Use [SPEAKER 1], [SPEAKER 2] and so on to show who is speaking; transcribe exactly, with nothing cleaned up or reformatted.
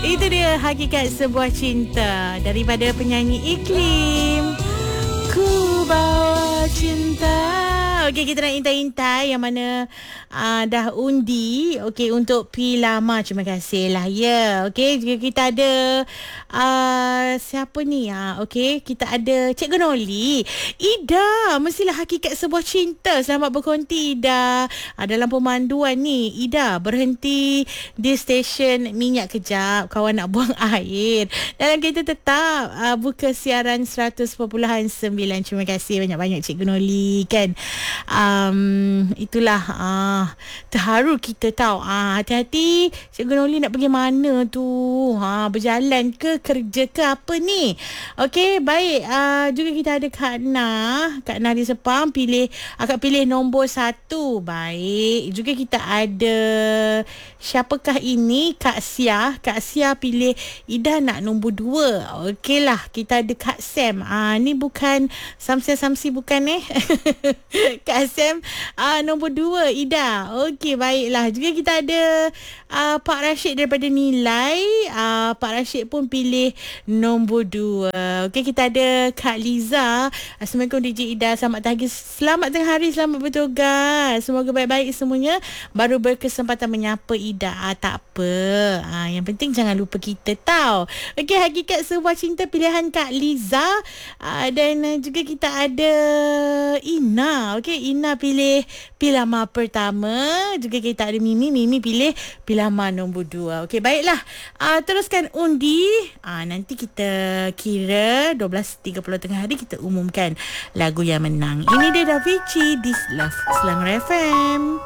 [SPEAKER 1] Itu dia hakikat sebuah cinta daripada penyanyi Iklim. Ku bawa cinta. Okey, kita nak intai-intai yang mana uh, dah undi. Okey, untuk P Lama. Terima kasih lah ya. Okey, juga kita ada uh, siapa ni? Uh, Okey, kita ada Cikgu Noli. Ida, mestilah hakikat sebuah cinta. Selamat berkonti Ida. Uh, dalam pemanduan ni, Ida berhenti di stesen minyak kejap. Kawan nak buang air. Dalam kita tetap uh, buka siaran seratus perpuluhan sembilan. Terima kasih banyak-banyak Cikgu Noli kan. Um, itulah uh, terharu kita tahu. Uh, hati-hati Cikgu Noli nak pergi mana tu? Ha, berjalan ke kerja ke apa ni? Okey, baik. Uh, juga kita ada Kak Nah. Kak Nah di Sepang pilih akak pilih nombor satu. Baik. Juga kita ada siapakah ini? Kak Sia. Kak Sia pilih Ida nak nombor dua. Okeylah, kita ada Kak Sam. Ah, uh, ni bukan Samsi-Samsi bukan eh? Kak Sam uh, nombor dua Ida. Okey, baiklah. Juga kita ada uh, Pak Rashid daripada Nilai. uh, Pak Rashid pun pilih nombor dua. Okey, kita ada Kak Liza. Assalamualaikum D J Ida. Selamat pagi. Selamat tengah hari. Selamat bertugas. Semoga baik-baik semuanya. Baru berkesempatan menyapa Ida. uh, Tak apa. uh, Yang penting jangan lupa kita tahu. Okey, hakikat sebuah cinta pilihan Kak Liza. uh, Dan uh, juga kita ada Ina. Okey, Ina pilih Pilama pertama. Juga kita ada Mimi. Mimi pilih Pilama nombor dua. Okey, baiklah. Uh, teruskan undi. Uh, nanti kita kira dua belas tiga puluh tengah hari kita umumkan lagu yang menang. Ini dia Da Vici, This Love, Selangor F M.